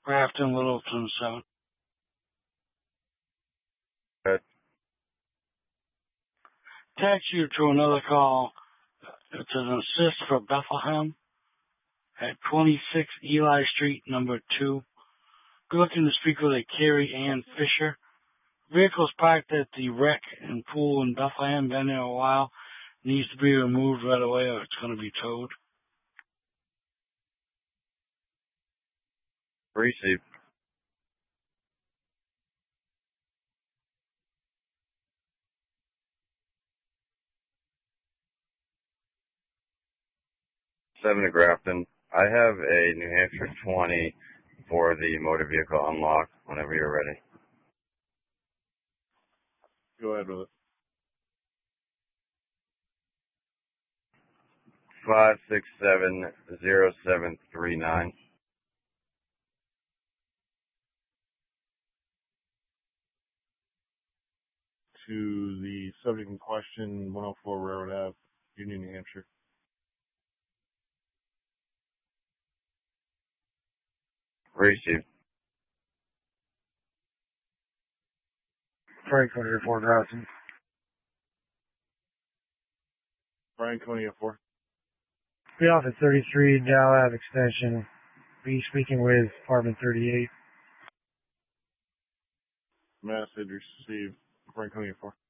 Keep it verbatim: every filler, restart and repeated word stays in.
Grafton, Littleton, seven. Good. Tax you to another call. It's an assist for Bethlehem at twenty-six Eli Street, number two. Good looking to speak with a Carrie Ann Fisher. Vehicle's parked at the wreck and pool in Bethlehem. Been there a while. Needs to be removed right away or it's going to be towed. Receive. seven to Grafton. I have a New Hampshire twenty for the motor vehicle unlock whenever you're ready. Go ahead with it. Five six seven zero seven three nine. To the subject in question, one oh four Railroad Ave, Union, New Hampshire. Received. Frank twenty four Grafton. Brian Coney at four. Be off at thirty-three Dow Ave extension. Be speaking with apartment thirty-eight. Message received. Brian Coney at four.